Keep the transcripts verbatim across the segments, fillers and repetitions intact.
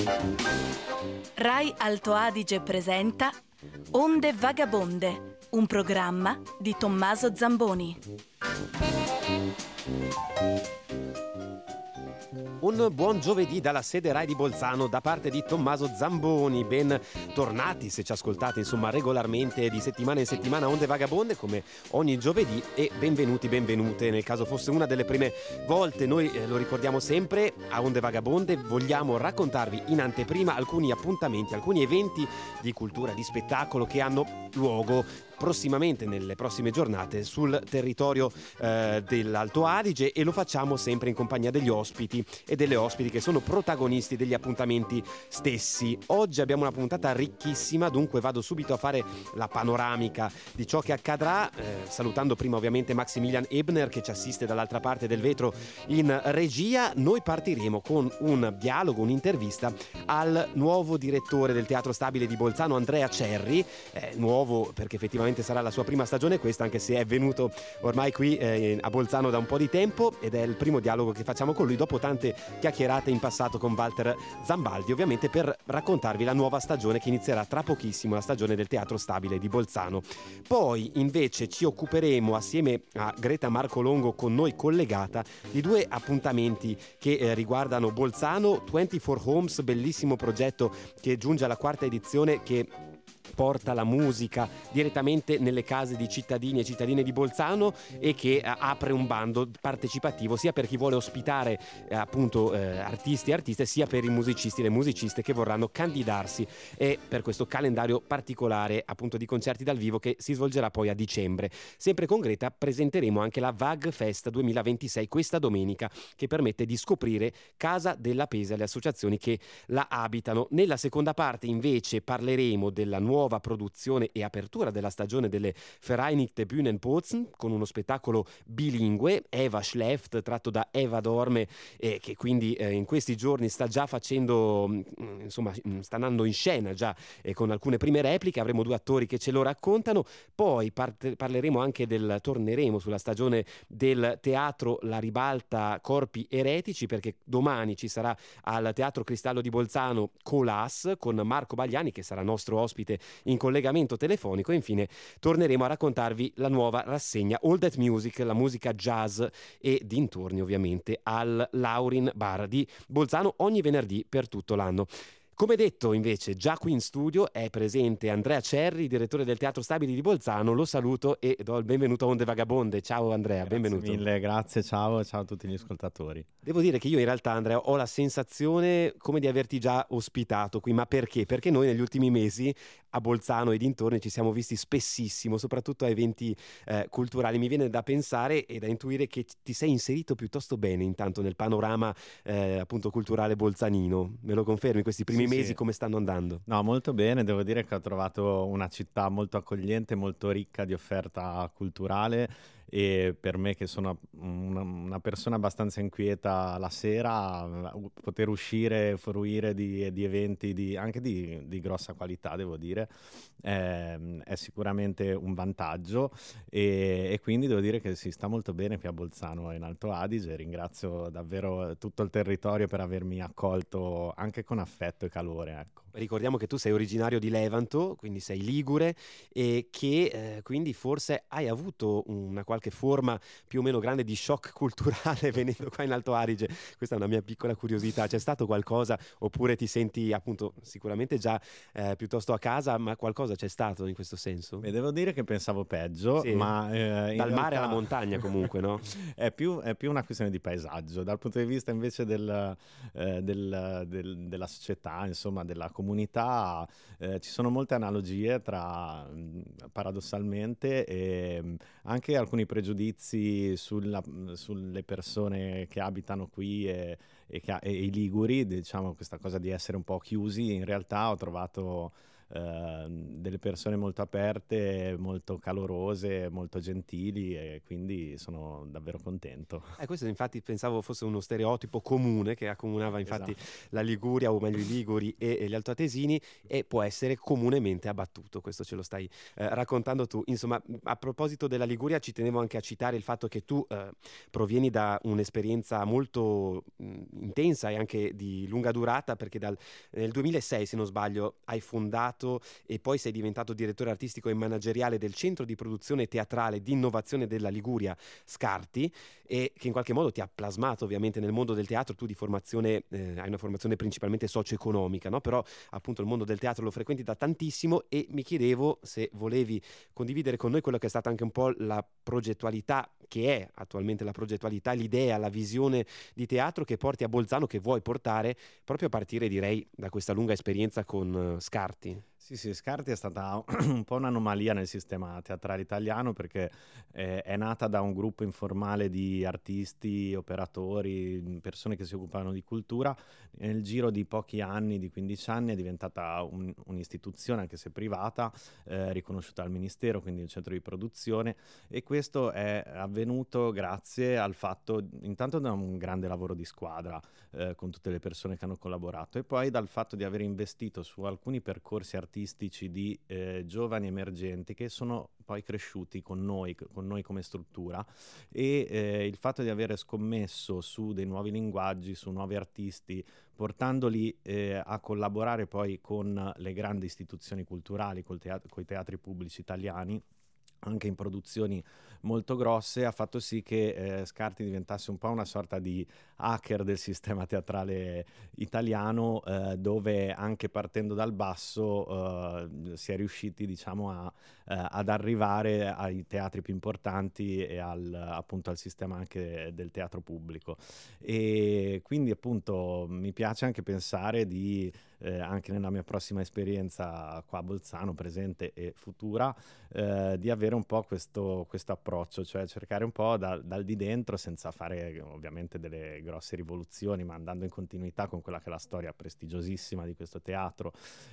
Rai Alto Adige presenta Onde Vagabonde, un programma di Tommaso Zamboni. Un buon giovedì dalla sede Rai di Bolzano da parte di Tommaso Zamboni. Ben tornati se ci ascoltate insomma regolarmente di settimana in settimana Onde Vagabonde come ogni giovedì, e benvenuti, benvenute nel caso fosse una delle prime volte. Noi eh, lo ricordiamo sempre, a Onde Vagabonde vogliamo raccontarvi in anteprima alcuni appuntamenti, alcuni eventi di cultura, di spettacolo che hanno luogo prossimamente, nelle prossime giornate, sul territorio eh, dell'Alto Adige, e lo facciamo sempre in compagnia degli ospiti e delle ospiti che sono protagonisti degli appuntamenti stessi. Oggi abbiamo una puntata ricchissima, dunque vado subito a fare la panoramica di ciò che accadrà, eh, salutando prima ovviamente Maximilian Ebner che ci assiste dall'altra parte del vetro in regia. Noi partiremo con un dialogo, un'intervista al nuovo direttore del Teatro Stabile di Bolzano, Andrea Cerri, eh, nuovo perché effettivamente sarà la sua prima stagione questa, anche se è venuto ormai qui eh, a Bolzano da un po' di tempo, ed è il primo dialogo che facciamo con lui dopo tante chiacchierate in passato con Walter Zambaldi, ovviamente per raccontarvi la nuova stagione che inizierà tra pochissimo, la stagione del Teatro Stabile di Bolzano. Poi invece ci occuperemo assieme a Greta Marcolongo, con noi collegata, di due appuntamenti che eh, riguardano Bolzano. ventiquattro Homes, bellissimo progetto che giunge alla quarta edizione, che porta la musica direttamente nelle case di cittadini e cittadine di Bolzano e che eh, apre un bando partecipativo sia per chi vuole ospitare eh, appunto eh, artisti e artiste, sia per i musicisti e le musiciste che vorranno candidarsi, e per questo calendario particolare appunto di concerti dal vivo che si svolgerà poi a dicembre. Sempre con Greta presenteremo anche la Vag Fest duemilaventisei questa domenica, che permette di scoprire Casa della Pesa e le associazioni che la abitano. Nella seconda parte invece parleremo della nuova produzione e apertura della stagione delle Vereinigte Bühnen Bozen, con uno spettacolo bilingue, Eva schläft, tratto da Eva dorme, eh, che quindi eh, in questi giorni sta già facendo, mh, insomma sta andando in scena già eh, con alcune prime repliche. Avremo due attori che ce lo raccontano. Poi parte, parleremo anche del, torneremo sulla stagione del teatro La Ribalta Corpi Eretici, perché domani ci sarà al Teatro Cristallo di Bolzano Colas con Marco Bagliani, che sarà nostro ospite in collegamento telefonico. E infine torneremo a raccontarvi la nuova rassegna All That Music, la musica jazz e dintorni ovviamente, al Laurin Bar di Bolzano ogni venerdì per tutto l'anno. Come detto invece, già qui in studio è presente Andrea Cerri, direttore del Teatro Stabile di Bolzano. Lo saluto e do il benvenuto a Onde Vagabonde. Ciao Andrea, grazie benvenuto. Mille, grazie, ciao, ciao a tutti gli ascoltatori. Devo dire che io in realtà, Andrea, ho la sensazione come di averti già ospitato qui, ma perché? Perché noi negli ultimi mesi a Bolzano e dintorni ci siamo visti spessissimo, soprattutto a eventi eh, culturali. Mi viene da pensare e da intuire che ti sei inserito piuttosto bene intanto nel panorama eh, appunto culturale bolzanino. Me lo confermi questi primi Sì, mesi sì. Come stanno andando? No, molto bene, devo dire che ho trovato una città molto accogliente, molto ricca di offerta culturale, e per me che sono una, una persona abbastanza inquieta la sera, poter uscire e fruire di, di eventi di, anche di, di grossa qualità, devo dire, eh, è sicuramente un vantaggio, e, e quindi devo dire che si sta molto bene qui a Bolzano e in Alto Adige. Ringrazio davvero tutto il territorio per avermi accolto anche con affetto e calore, ecco. Ricordiamo che tu sei originario di Levanto, quindi sei ligure, e che eh, quindi forse hai avuto una qualche forma più o meno grande di shock culturale venendo qua in Alto Adige. Questa è una mia piccola curiosità. C'è stato qualcosa, oppure ti senti appunto sicuramente già eh, piuttosto a casa, ma qualcosa c'è stato in questo senso? Beh, devo dire che pensavo peggio, Sì. ma eh, in dal realtà... mare alla montagna comunque, no? è, più, è più una questione di paesaggio, dal punto di vista invece del, eh, del, del, della società, insomma della comunità. Eh, ci sono molte analogie tra, paradossalmente, e anche alcuni pregiudizi sulla, sulle persone che abitano qui e, e, che, e i liguri, diciamo questa cosa di essere un po' chiusi. In realtà ho trovato eh, delle persone molto aperte, molto calorose, molto gentili, e quindi sono davvero contento. Eh, questo infatti pensavo fosse uno stereotipo comune che accomunava infatti Esatto. la Liguria, o meglio i liguri e, e gli altoatesini, e può essere comunemente abbattuto, questo ce lo stai eh, raccontando tu. Insomma, a proposito della Liguria ci tenevo anche a citare il fatto che tu eh, provieni da un'esperienza molto mh, intensa e anche di lunga durata, perché dal, nel duemilasei, se non sbaglio, hai fondato e poi sei diventato direttore artistico e manageriale del Centro di Produzione Teatrale di Innovazione della Liguria, Scarti, e che in qualche modo ti ha plasmato ovviamente nel mondo del teatro. Tu di formazione eh, hai una formazione principalmente socio-economica, no? Però appunto il mondo del teatro lo frequenti da tantissimo, e mi chiedevo se volevi condividere con noi quello che è stata anche un po' la progettualità, che è attualmente la progettualità, l'idea, la visione di teatro che porti a Bolzano, che vuoi portare proprio a partire, direi, da questa lunga esperienza con uh, Scarti. Sì, sì, Scarti è stata un po' un'anomalia nel sistema teatrale italiano, perché eh, è nata da un gruppo informale di artisti, operatori, persone che si occupavano di cultura. Nel giro di pochi anni, di quindici anni, è diventata un- un'istituzione, anche se privata, eh, riconosciuta dal Ministero, quindi un centro di produzione, e questo è avvenuto grazie al fatto, intanto, da un grande lavoro di squadra eh, con tutte le persone che hanno collaborato, e poi dal fatto di aver investito su alcuni percorsi artistici di eh, giovani emergenti che sono poi cresciuti con noi, con noi come struttura, e eh, il fatto di avere scommesso su dei nuovi linguaggi, su nuovi artisti, portandoli eh, a collaborare poi con le grandi istituzioni culturali, col teatro, coi teatri pubblici italiani, anche in produzioni molto grosse, ha fatto sì che eh, Scarti diventasse un po' una sorta di hacker del sistema teatrale italiano, eh, dove anche partendo dal basso eh, si è riusciti, diciamo, a, eh, ad arrivare ai teatri più importanti e al, appunto al sistema anche del teatro pubblico. E quindi appunto mi piace anche pensare di eh, anche nella mia prossima esperienza qua a Bolzano, presente e futura, eh, di avere un po' questo, questo approccio, cioè cercare un po' da- dal di dentro, senza fare ovviamente delle grosse rivoluzioni, ma andando in continuità con quella che è la storia prestigiosissima di questo teatro,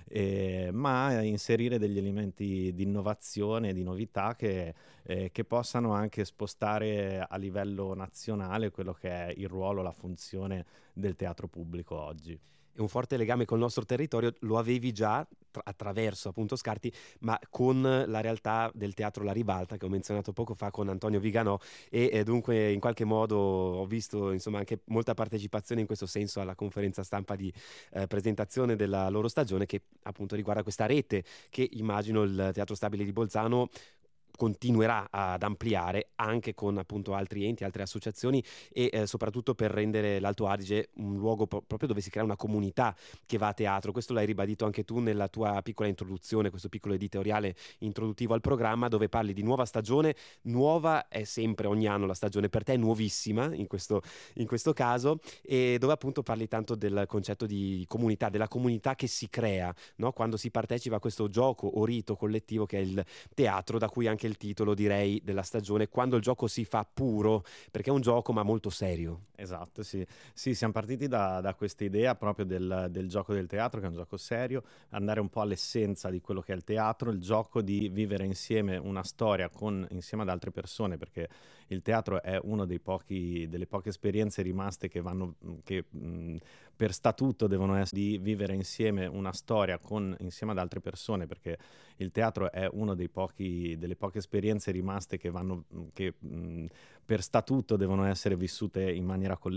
eh, ma inserire degli elementi di innovazione, di novità che, eh, che possano anche spostare a livello nazionale quello che è il ruolo, la funzione del teatro pubblico oggi. E un forte legame col nostro territorio lo avevi già tra- attraverso appunto Scarti, ma con la realtà del teatro La Ribalta, che ho menzionato poco fa con Antonio Viganò, e, e dunque in qualche modo ho visto insomma anche molta partecipazione in questo senso alla conferenza stampa di eh, presentazione della loro stagione, che appunto riguarda questa rete che immagino il Teatro Stabile di Bolzano continuerà ad ampliare anche con appunto altri enti, altre associazioni, e eh, soprattutto per rendere l'Alto Adige un luogo pro- proprio dove si crea una comunità che va a teatro. Questo l'hai ribadito anche tu nella tua piccola introduzione, questo piccolo editoriale introduttivo al programma, dove parli di nuova stagione. Nuova è sempre ogni anno la stagione, per te è nuovissima in questo, in questo caso, e dove appunto parli tanto del concetto di comunità, della comunità che si crea, no? Quando si partecipa a questo gioco o rito collettivo che è il teatro, da cui anche il titolo, direi, della stagione, quando il gioco si fa puro, perché è un gioco ma molto serio. Esatto, sì. Sì, siamo partiti da, da questa idea proprio del, del gioco del teatro, che è un gioco serio, andare un po' all'essenza di quello che è il teatro, il gioco di vivere insieme una storia con, insieme ad altre persone, perché il teatro è uno dei pochi, delle poche esperienze rimaste che vanno, che mh, per statuto devono essere di vivere insieme una storia con, insieme ad altre persone, perché il teatro è uno dei pochi, delle poche esperienze rimaste che vanno, che mh, per statuto devono essere vissute in maniera collettiva.